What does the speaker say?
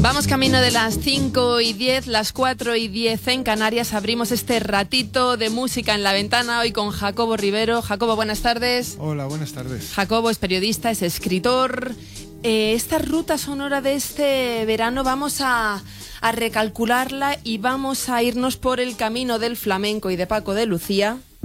Vamos camino de las 5:10, las 4:10 en Canarias. Abrimos este ratito de música en la ventana hoy con Jacobo Rivero. Jacobo, buenas tardes. Hola, buenas tardes. Jacobo es periodista, es escritor. Esta ruta sonora de este verano vamos a recalcularla y vamos a irnos por el camino del flamenco y de Paco de Lucía.